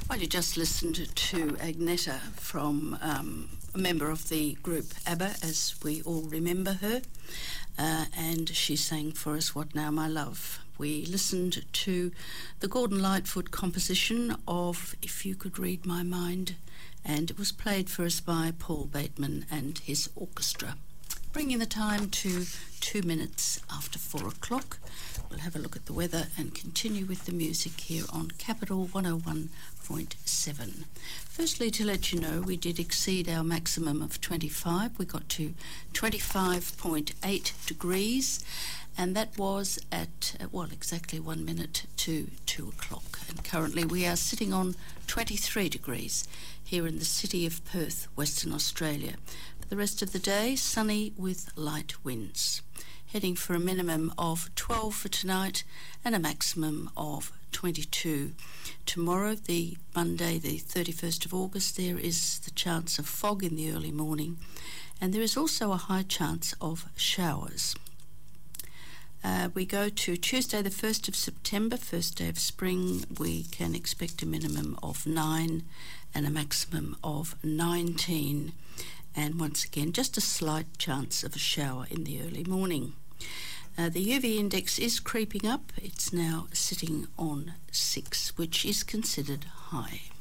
Well, you just listened to Agneta from a member of the group ABBA, as we all remember her, and she sang for us What Now My Love. We listened to the Gordon Lightfoot composition of If You Could Read My Mind, and it was played for us by Paul Bateman and his orchestra. Bringing the time to 2 minutes after 4 o'clock. We'll have a look at the weather and continue with the music here on Capital 101.7. Firstly, to let you know, we did exceed our maximum of 25. We got to 25.8 degrees, and that was at, exactly 1 minute to 2 o'clock. And currently we are sitting on 23 degrees here in the city of Perth, Western Australia. For the rest of the day, sunny with light winds. Heading for a minimum of 12 for tonight and a maximum of 22. Tomorrow, the Monday, the 31st of August, there is the chance of fog in the early morning, and there is also a high chance of showers. We go to Tuesday the 1st of September, first day of spring. We can expect a minimum of 9 and a maximum of 19. And once again, just a slight chance of a shower in the early morning. The UV index is creeping up. It's now sitting on 6, which is considered high.